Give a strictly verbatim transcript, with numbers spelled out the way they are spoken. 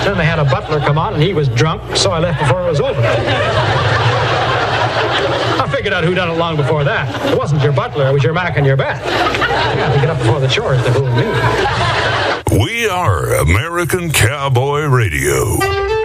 Then they had a butler come on, and he was drunk, so I left before it was over. I figured out who done it long before that. It wasn't your butler, it was your Mac and your Beth. Yeah, to get up before the chores to fool me. We are American Cowboy Radio.